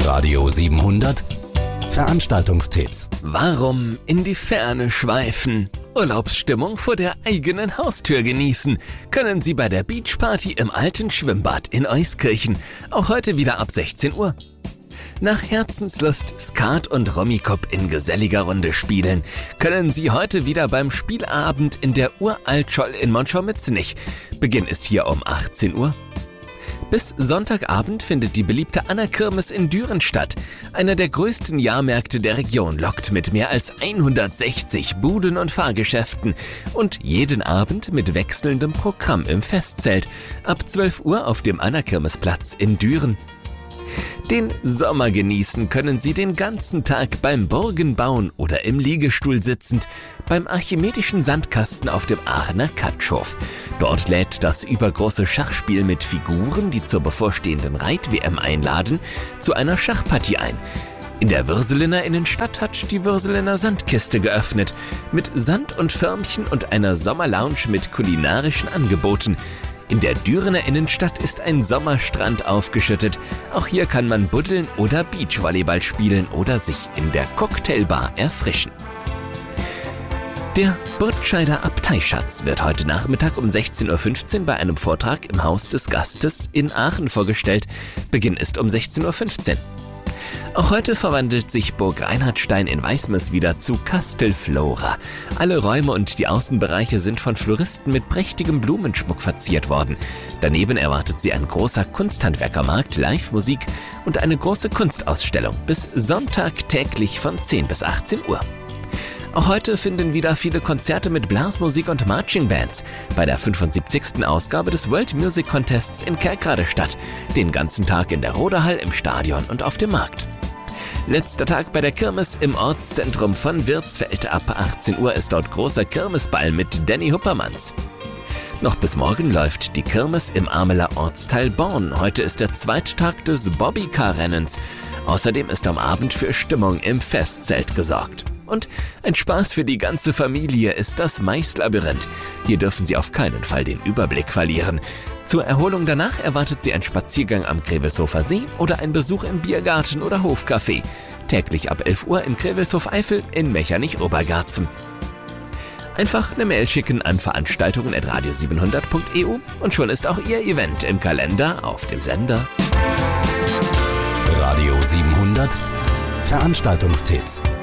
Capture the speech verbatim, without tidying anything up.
Radio siebenhundert Veranstaltungstipps. Warum in die Ferne schweifen? Urlaubsstimmung vor der eigenen Haustür genießen können Sie bei der Beachparty im alten Schwimmbad in Euskirchen. Auch heute wieder ab sechzehn Uhr. Nach Herzenslust Skat und Rummikub in geselliger Runde spielen, können Sie heute wieder beim Spielabend in der Uraltscholl in Monschau-Mützenich. Beginn ist hier um achtzehn Uhr. Bis Sonntagabend findet die beliebte Anna-Kirmes in Düren statt. Einer der größten Jahrmärkte der Region lockt mit mehr als hundertsechzig Buden und Fahrgeschäften und jeden Abend mit wechselndem Programm im Festzelt. Ab zwölf Uhr auf dem Anna-Kirmes-Platz in Düren. Den Sommer genießen können Sie den ganzen Tag beim Burgen bauen oder im Liegestuhl sitzend beim Archimedischen Sandkasten auf dem Aachener Katschhof. Dort lädt das übergroße Schachspiel mit Figuren, die zur bevorstehenden Reit-W M einladen, zu einer Schachpartie ein. In der Würselener Innenstadt hat die Würselener Sandkiste geöffnet, mit Sand und Förmchen und einer Sommerlounge mit kulinarischen Angeboten. In der Dürener Innenstadt ist ein Sommerstrand aufgeschüttet. Auch hier kann man buddeln oder Beachvolleyball spielen oder sich in der Cocktailbar erfrischen. Der Burtscheider Abteischatz wird heute Nachmittag um sechzehn Uhr fünfzehn bei einem Vortrag im Haus des Gastes in Aachen vorgestellt. Beginn ist um sechzehn Uhr fünfzehn. Auch heute verwandelt sich Burg Reinhardstein in Weißmers wieder zu Castelflora. Alle Räume und die Außenbereiche sind von Floristen mit prächtigem Blumenschmuck verziert worden. Daneben erwartet sie ein großer Kunsthandwerkermarkt, Live-Musik und eine große Kunstausstellung bis Sonntag täglich von zehn bis achtzehn Uhr. Auch heute finden wieder viele Konzerte mit Blasmusik und Marchingbands bei der fünfundsiebzigsten Ausgabe des World Music Contests in Kerkrade statt. Den ganzen Tag in der Rodehall, im Stadion und auf dem Markt. Letzter Tag bei der Kirmes im Ortszentrum von Wirtsfeld. Ab achtzehn Uhr ist dort großer Kirmesball mit Danny Huppermanns. Noch bis morgen läuft die Kirmes im Ameler Ortsteil Born. Heute ist der zweite Tag des Bobbycar-Rennens. Außerdem ist am Abend für Stimmung im Festzelt gesorgt. Und ein Spaß für die ganze Familie ist das Maislabyrinth. Hier dürfen Sie auf keinen Fall den Überblick verlieren. Zur Erholung danach erwartet Sie ein Spaziergang am Grevelshofer See oder ein Besuch im Biergarten oder Hofcafé. Täglich ab elf Uhr in Grevelshof-Eifel in Mechernich-Obergarzen. Einfach eine Mail schicken an veranstaltungen at radio siebenhundert punkt e u und schon ist auch Ihr Event im Kalender auf dem Sender. Radio siebenhundert Veranstaltungstipps.